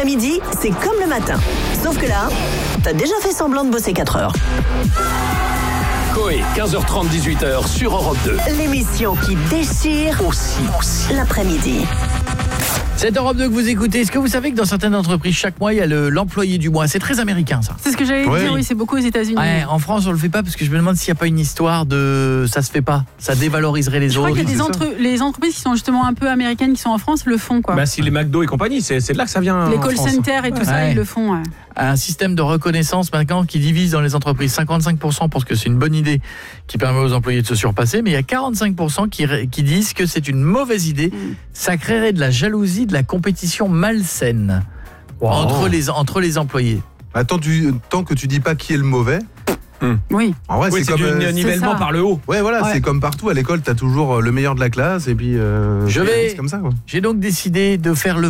L'après-midi, c'est comme le matin. Sauf que là, t'as déjà fait semblant de bosser 4 heures. Coé, 15h30, 18h sur Europe 2. L'émission qui déchire aussi l'après-midi. C'est Europe 2 que vous écoutez. Est-ce que vous savez que dans certaines entreprises, chaque mois, il y a l'employé du mois? C'est très américain, ça. C'est ce que j'allais dire, oui, c'est beaucoup aux États-Unis. Ouais, en France, on le fait pas parce que je me demande s'il n'y a pas une histoire de ça se fait pas. Ça dévaloriserait les autres. Je crois qu'il y a les entreprises qui sont justement un peu américaines, qui sont en France, le font, quoi. Bah, si les McDo et compagnie, c'est de là que ça vient. Les call centers et tout ça, ils le font. Ouais. Un système de reconnaissance maintenant qui divise dans les entreprises 55% parce que c'est une bonne idée qui permet aux employés de se surpasser, mais il y a 45% qui disent que c'est une mauvaise idée. Ça créerait de la jalousie, de la compétition malsaine entre les employés. Tant que tu dis pas qui est le mauvais. Oui. En vrai, c'est comme du nivellement par le haut. Ouais, voilà, c'est comme partout à l'école, t'as toujours le meilleur de la classe et puis c'est comme ça, quoi. J'ai donc décidé de faire le